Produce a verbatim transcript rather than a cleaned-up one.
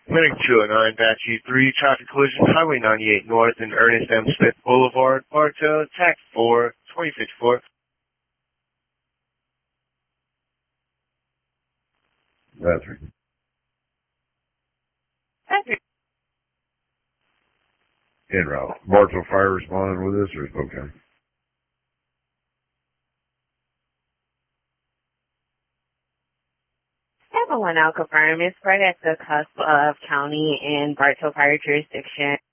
Clinic two oh nine, Battery three, traffic collision, Highway ninety-eight North and Ernest M. Smith Boulevard, Bartow, tax four, twenty fifty-four. Battery. Battery. En route. Bartow Fire responding with this, or it's okay? seven one, I'll confirm. It's right at the cusp of county and Bartow Fire jurisdiction.